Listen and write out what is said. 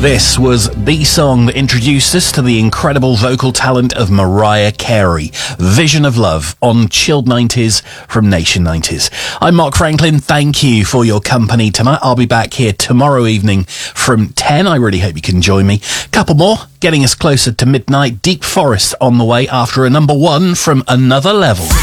This was the song that introduced us to the incredible vocal talent of Mariah Carey. Vision of Love on Chilled 90s from Nation 90s. I'm Mark Franklin. Thank you for your company tonight. I'll be back here tomorrow evening from 10. I really hope you can join me. Couple more, getting us closer to midnight. Deep Forest on the way after a number one from Another Level.